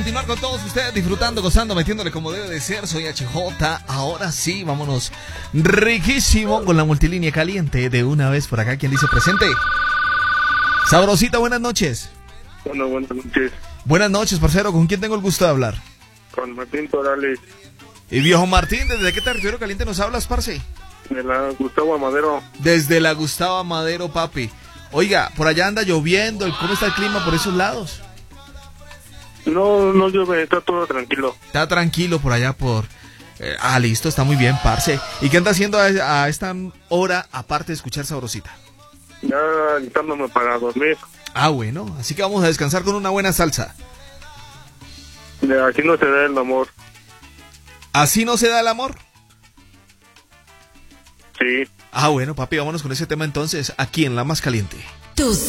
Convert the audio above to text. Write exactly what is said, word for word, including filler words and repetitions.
Continuar con todos ustedes, disfrutando, gozando, metiéndole como debe de ser. Soy H J. Ahora sí, vámonos riquísimo con la multilínea caliente de una vez por acá. ¿Quién dice presente? Sabrosita, buenas noches. Bueno, buenas noches. Buenas noches, parcero. ¿Con quién tengo el gusto de hablar? Con Martín Torales. Y viejo Martín, ¿desde qué territorio caliente nos hablas, parce? De la Gustavo Amadero. Desde la Gustavo Amadero, papi. Oiga, por allá anda lloviendo. ¿Cómo está el clima por esos lados? No, no llueve, está todo tranquilo. Está tranquilo por allá por... Eh, ah, listo, está muy bien, parce. ¿Y qué anda haciendo a, a esta hora, aparte de escuchar Sabrosita? Ya listándome para dormir. Ah, bueno, así que vamos a descansar con una buena salsa. De aquí no se da el amor. ¿Así no se da el amor? Sí. Ah, bueno, papi, vámonos con ese tema entonces, aquí en La Más Caliente. Tus